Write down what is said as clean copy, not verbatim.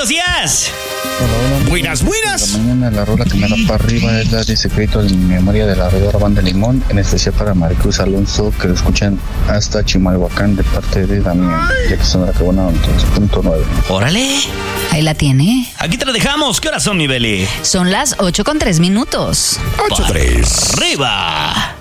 buenos días. Hola. Buenas. La mañana la rola que me da para arriba es la de Secreto de mi memoria de la Arrolladora Banda Limón, en especial para Maricruz Alonso, que lo escuchan hasta Chimalhuacán de parte de Damián, ya que son la que buena 3.9. Órale. Ahí la tiene. Aquí te la dejamos. ¿Qué horas son, mi Beli? Son las 8:03. 8:03. ¡Arriba!